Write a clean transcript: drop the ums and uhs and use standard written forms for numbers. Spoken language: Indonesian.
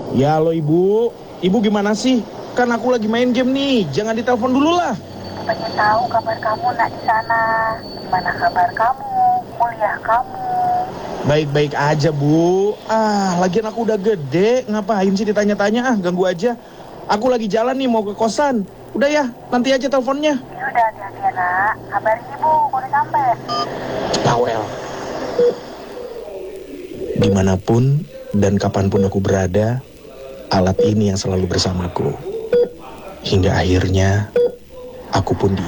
Ya lo ibu, ibu gimana sih? Kan aku lagi main game nih, jangan ditelepon dulu lah. Pengen tahu kabar kamu nak di sana. Gimana kabar kamu, kuliah kamu? Baik-baik aja bu. Lagian aku udah gede, ngapain sih ditanya-tanya, ganggu aja. Aku lagi jalan nih mau ke kosan. Udah ya, nanti aja teleponnya. Ya udah, hati-hati ya nak. Kabarin ibu, udah sampai. Bawel. Dimanapun dan kapanpun aku berada, alat ini yang selalu bersamaku. Hingga akhirnya, aku pun